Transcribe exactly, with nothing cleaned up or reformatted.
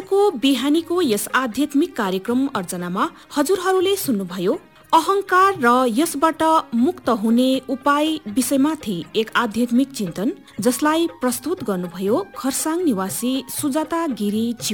आजको बिहानीको यस आध्यात्मिक कार्यक्रम अर्चनामा हजुरहरूले सुन्नुभयो अहंकार र यसबाट मुक्त हुने उपाय विषयमाथि एक आध्यात्मिक चिन्तन, जसलाई प्रस्तुत गर्नुभयो खरसाङ निवासी सुजाता गिरी।